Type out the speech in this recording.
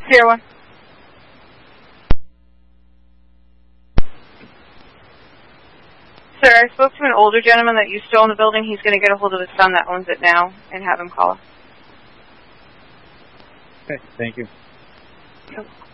Sierra 1. Sir, I spoke to an older gentleman that used to own the building. He's going to get a hold of his son that owns it now and have him call us. Okay, thank you. Yep.